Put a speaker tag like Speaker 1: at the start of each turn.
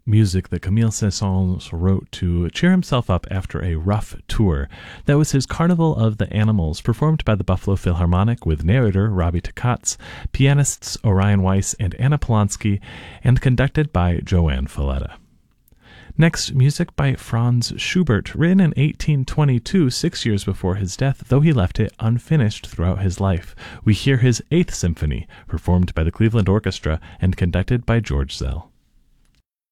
Speaker 1: music that Camille Saint-Saëns wrote to cheer himself up after a rough tour. That was his Carnival of the Animals, performed by the Buffalo Philharmonic with narrator Robbie Takats, pianists Orion Weiss and Anna Polonsky, and conducted by Joanne Falletta. Next, music by Franz Schubert, written in 1822, 6 years before his death, though he left it unfinished throughout his life. We hear his Eighth Symphony, performed by the Cleveland Orchestra and conducted by George Zell.